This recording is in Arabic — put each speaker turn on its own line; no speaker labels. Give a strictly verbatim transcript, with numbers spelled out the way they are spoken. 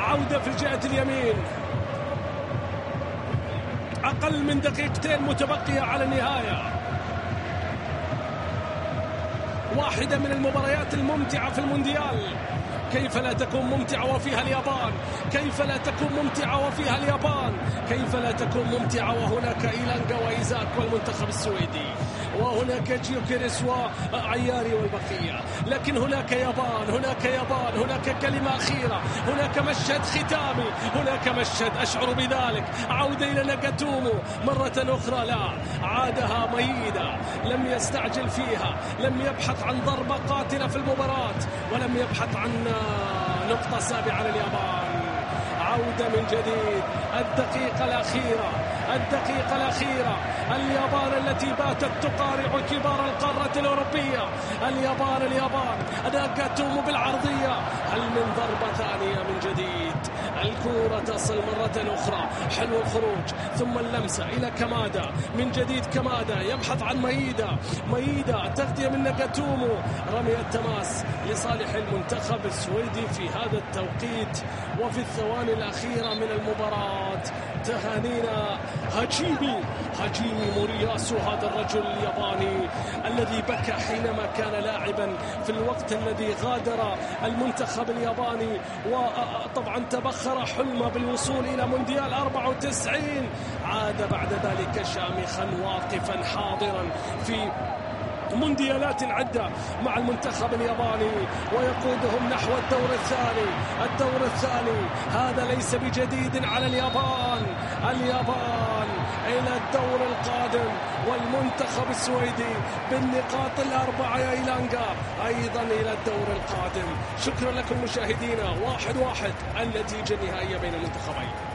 عودة في الجهة اليمين. أقل من دقيقتين متبقية على النهاية. واحدة من المباريات الممتعة في المونديال. كيف لا تكون ممتعة وفيها اليابان؟ كيف لا تكون ممتعة وفيها اليابان؟ كيف لا تكون ممتعة وهناك إيلانغا وإيزاك والمنتخب السويدي، وهناك جيوكيريس وعياري والبقية، لكن هناك يابان، هناك يابان، هناك كلمة أخيرة، هناك مشهد ختامي، هناك مشهد أشعر بذلك. عودة إلى ناغاتومو مرة أخرى، لا عادها ميدة، لم يستعجل فيها، لم يبحث عن ضربة قاتلة في المباراة، ولم يبحث عن نقطة سابعة لليابان. عودة من جديد، الدقيقة الأخيرة، الدقيقة الأخيرة. اليابان التي باتت تقارع كبار القارة الأوروبية. اليابان اليابان ناغاتومو بالعرضية. هل من ضربة ثانية من جديد؟ الكرة تصل مرة أخرى، حلو الخروج، ثم اللمسة إلى كامادا من جديد. كامادا يبحث عن ميدا، ميدا تغطية من ناغاتومو، رمي التماس لصالح المنتخب السويدي في هذا التوقيت وفي الثواني الأخيرة من المباراة. تهانينا هاجيمي، هاجيمي مورياسو، هذا الرجل الياباني الذي بكى حينما كان لاعبا في الوقت الذي غادر المنتخب الياباني، وطبعا تبخر حلمه بالوصول إلى مونديال أربعة وتسعين. عاد بعد ذلك شامخا واقفا حاضرا في مونديالات عدة مع المنتخب الياباني، ويقودهم نحو الدور الثاني. الدور الثاني هذا ليس بجديد على اليابان. اليابان إلى الدور القادم، والمنتخب السويدي بالنقاط الأربعة يا إيلانغا أيضا إلى الدور القادم. شكرا لكم مشاهدينا. واحد واحد النتيجة النهائية بين المنتخبين.